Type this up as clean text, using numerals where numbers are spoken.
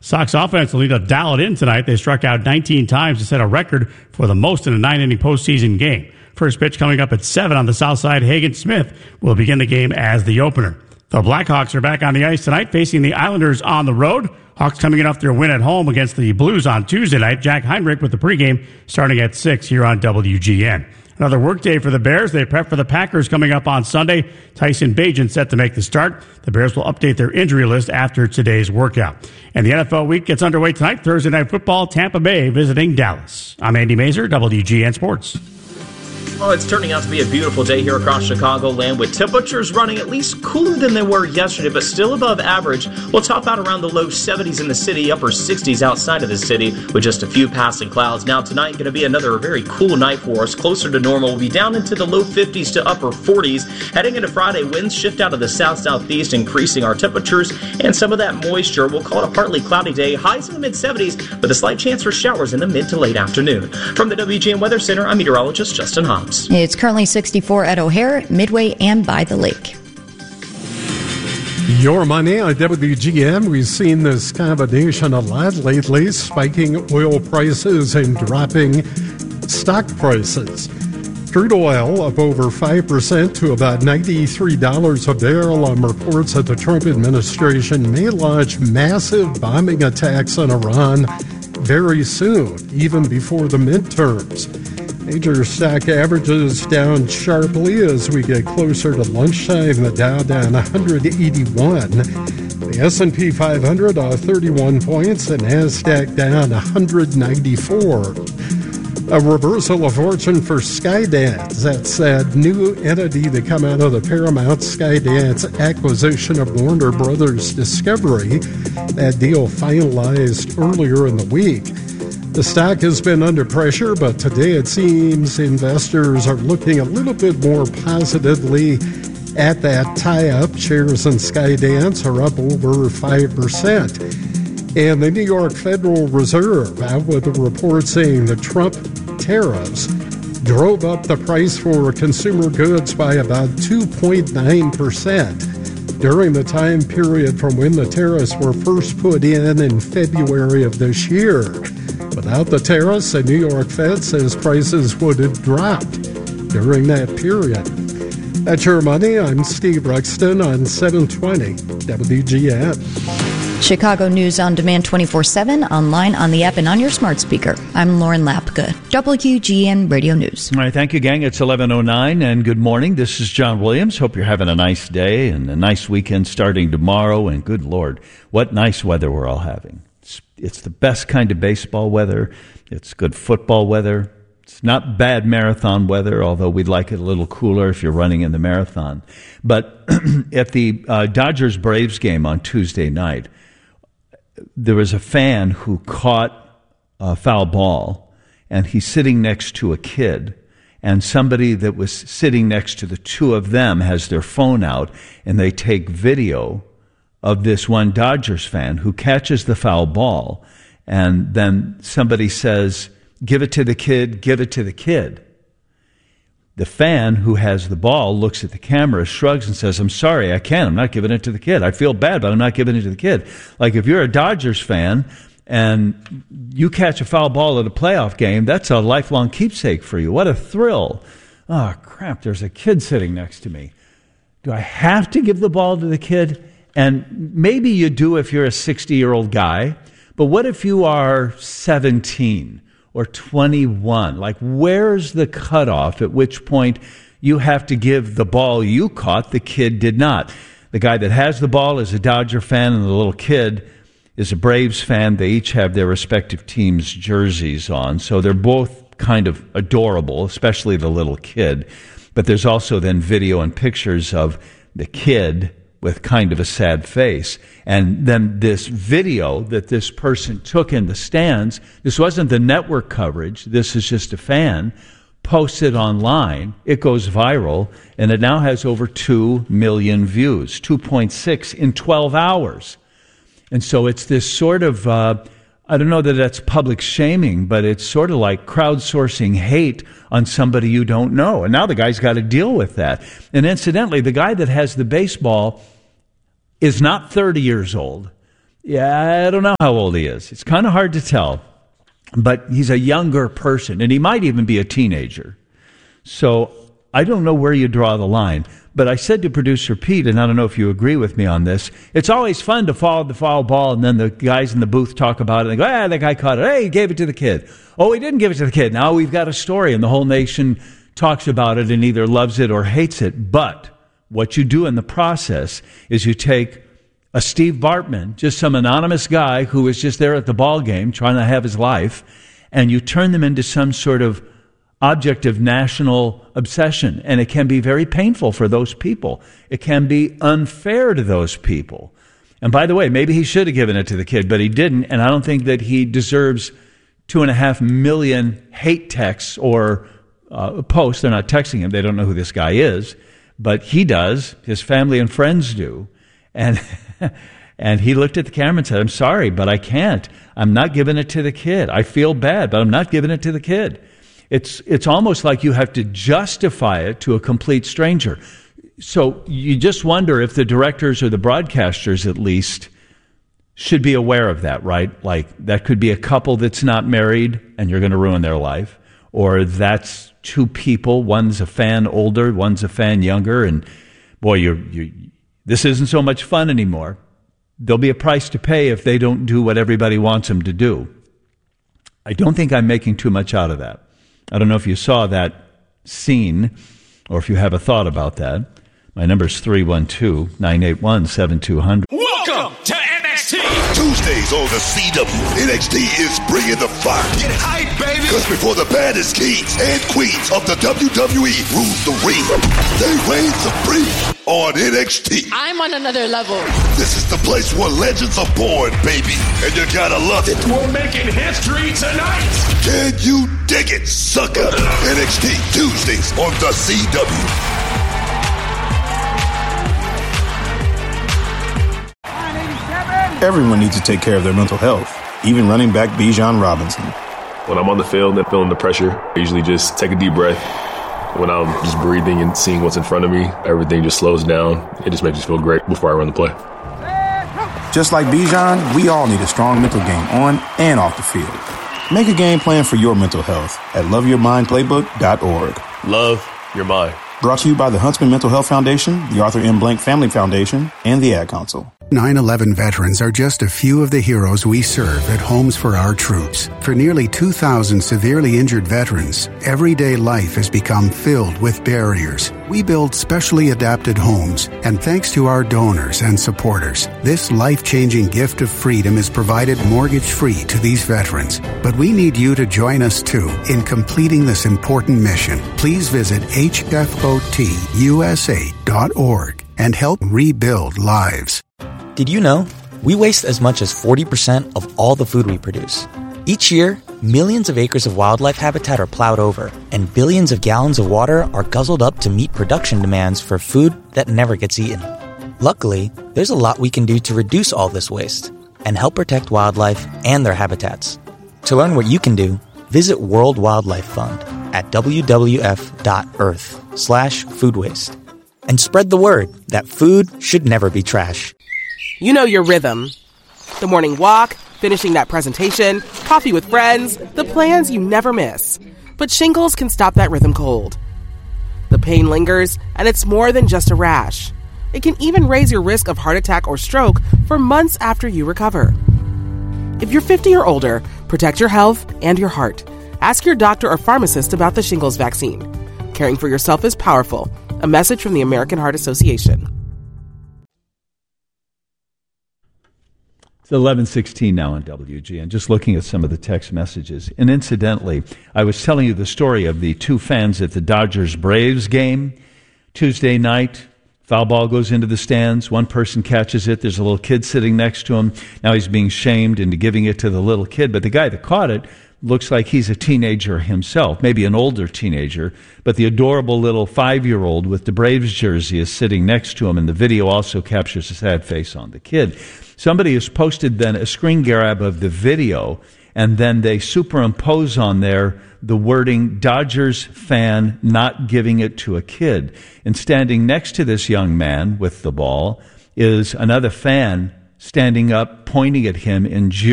Sox offense will need to dial it in tonight. They struck out 19 times to set a record for the most in a 9-inning postseason game. First pitch coming up at 7 on the south side. Hagen Smith will begin the game as the opener. The Blackhawks are back on the ice tonight, facing the Islanders on the road. Hawks coming in off their win at home against the Blues on Tuesday night. Jack Heinrich with the pregame starting at 6 here on WGN. Another workday for the Bears. They prep for the Packers coming up on Sunday. Tyson Bagent set to make the start. The Bears will update their injury list after today's workout. And the NFL week gets underway tonight. Thursday Night Football, Tampa Bay visiting Dallas. I'm Andy Mazer, WGN Sports. Well, it's turning out to be a beautiful day here across Chicagoland with temperatures running at least cooler than they were yesterday, but still above average. We'll top out around the low 70s in the city, upper 60s outside of the city with just a few passing clouds. Now tonight going to be another very cool night for us, closer to normal. We'll be down into the low 50s to upper 40s. Heading into Friday, winds shift out of the south-southeast, increasing our temperatures and some of that moisture. We'll call it a partly cloudy day, highs in the mid-70s with a slight chance for showers in the mid to late afternoon. From the WGN Weather Center, I'm meteorologist Justin Hobbs. It's currently 64 at O'Hare, Midway, and by the lake. Your money on WGN. We've seen this combination a lot lately, spiking oil prices and dropping stock prices. Crude oil up over 5% to about $93 a barrel on reports that the Trump administration may launch massive bombing attacks on Iran very soon, even before the midterms. Major stock averages down sharply as we get closer to lunchtime. The Dow down 181. The S&P 500 off 31 points. The NASDAQ down 194. A reversal of fortune for Skydance. That's that new entity to come out of the Paramount Skydance acquisition of Warner Brothers Discovery. That deal finalized earlier in the week. The stock has been under pressure, but today it seems investors are looking a little bit more positively at that tie-up. Shares in Skydance are up over 5%. And the New York Federal Reserve out with a report saying the Trump tariffs drove up the price for consumer goods by about 2.9% during the time period from when the tariffs were first put in February of this year. Without the tariffs, the New York Fed says prices would have dropped during that period. That's your money. I'm Steve Ruxton on 720 WGN. Chicago News on Demand 24/7, online, on the app, and on your smart speaker. I'm Lauren Lapka, WGN Radio News. All right, thank you, gang. It's 11:09, and good morning. This is John Williams. Hope you're having a nice day and a nice weekend starting tomorrow. And good Lord, what nice weather we're all having. It's the best kind of baseball weather. It's good football weather. It's not bad marathon weather, although we'd like it a little cooler if you're running in the marathon. But at the Dodgers-Braves game on Tuesday night, there was a fan who caught a foul ball, and he's sitting next to a kid, and somebody that was sitting next to the two of them has their phone out, and they take video of this one Dodgers fan who catches the foul ball, and then somebody says, "Give it to the kid, give it to the kid." The fan who has the ball looks at the camera, shrugs, and says, "I'm sorry, I can't. I'm not giving it to the kid. I feel bad, but I'm not giving it to the kid." Like if you're a Dodgers fan and you catch a foul ball at a playoff game, that's a lifelong keepsake for you. What a thrill. Oh, crap, there's a kid sitting next to me. Do I have to give the ball to the kid? And maybe you do if you're a 60-year-old guy, but what if you are 17 or 21? Like, where's the cutoff at which point you have to give the ball you caught, the kid did not? The guy that has the ball is a Dodger fan, and the little kid is a Braves fan. They each have their respective teams' jerseys on, so they're both kind of adorable, especially the little kid. But there's also then video and pictures of the kid with kind of a sad face. And then this video that this person took in the stands, this wasn't the network coverage, this is just a fan, posted online. It goes viral, and it now has over 2 million views, 2.6 in 12 hours. And so it's this sort of, I don't know that that's public shaming, but it's sort of like crowdsourcing hate on somebody you don't know. And now the guy's got to deal with that. And incidentally, the guy that has the baseball is not 30 years old. Yeah, I don't know how old he is. It's kind of hard to tell. But he's a younger person, and he might even be a teenager. So I don't know where you draw the line. But I said to producer Pete, and I don't know if you agree with me on this, it's always fun to follow the foul ball, and then the guys in the booth talk about it, and they go, that guy caught it. Hey, he gave it to the kid. Oh, he didn't give it to the kid. Now we've got a story, and the whole nation talks about it and either loves it or hates it. But what you do in the process is you take a Steve Bartman, just some anonymous guy who was just there at the ball game trying to have his life, and you turn them into some sort of object of national obsession. And it can be very painful for those people. It can be unfair to those people. And by the way, maybe he should have given it to the kid, but he didn't. And I don't think that he deserves 2.5 million hate texts or posts. They're not texting him. They don't know who this guy is. But he does. His family and friends do. And he looked at the camera and said, I'm sorry, but I can't. I'm not giving it to the kid. I feel bad, but I'm not giving it to the kid. It's almost like you have to justify it to a complete stranger. So you just wonder if the directors or the broadcasters at least should be aware of that, right? Like that could be a couple that's not married and you're going to ruin their life. Or that's two people, one's a fan older, one's a fan younger, and boy, this isn't so much fun anymore. There'll be a price to pay if they don't do what everybody wants them to do. I don't think I'm making too much out of that. I don't know if you saw that scene or if you have a thought about that. My number is 312-981-7200. Welcome to NXT. Tuesdays on the CW. NXT is bringing the fire. Get hype, baby. Because before the baddest kings and queens of the WWE rule the ring, they reign supreme on NXT. I'm on another level. This is the place where legends are born, baby. And you gotta love it. We're making history tonight. Can you dig it, sucker? NXT Tuesdays on the CW. Everyone needs to take care of their mental health, even running back Bijan Robinson. When I'm on the field and feeling the pressure, I usually just take a deep breath. When I'm just breathing and seeing what's in front of me, everything just slows down. It just makes me feel great before I run the play. Just like Bijan, we all need a strong mental game on and off the field. Make a game plan for your mental health at loveyourmindplaybook.org. Love your mind. Brought to you by the Huntsman Mental Health Foundation, the Arthur M. Blank Family Foundation, and the Ad Council. 9/11 veterans are just a few of the heroes we serve at Homes for Our Troops. For nearly 2,000 severely injured veterans, everyday life has become filled with barriers. We build specially adapted homes, and thanks to our donors and supporters, this life-changing gift of freedom is provided mortgage-free to these veterans. But we need you to join us, too, in completing this important mission. Please visit hfotusa.org and help rebuild lives. Did you know? We waste as much as 40% of all the food we produce. Each year, millions of acres of wildlife habitat are plowed over, and billions of gallons of water are guzzled up to meet production demands for food that never gets eaten. Luckily, there's a lot we can do to reduce all this waste and help protect wildlife and their habitats. To learn what you can do, visit World Wildlife Fund at wwf.earth/food waste. And spread the word that food should never be trash. You know your rhythm. The morning walk, finishing that presentation, coffee with friends, the plans you never miss. But shingles can stop that rhythm cold. The pain lingers, and it's more than just a rash. It can even raise your risk of heart attack or stroke for months after you recover. If you're 50 or older, protect your health and your heart. Ask your doctor or pharmacist about the shingles vaccine. Caring for yourself is powerful. A message from the American Heart Association. It's 11:16 now on WGN. Just looking at some of the text messages. And incidentally, I was telling you the story of the two fans at the Dodgers-Braves game Tuesday night. Foul ball goes into the stands. One person catches it. There's a little kid sitting next to him. Now he's being shamed into giving it to the little kid. But the guy that caught it looks like he's a teenager himself, maybe an older teenager. But the adorable little 5-year-old with the Braves jersey is sitting next to him. And the video also captures a sad face on the kid. Somebody has posted then a screen grab of the video, and then they superimpose on there the wording, Dodgers fan not giving it to a kid. And standing next to this young man with the ball is another fan standing up, pointing at him and jeering.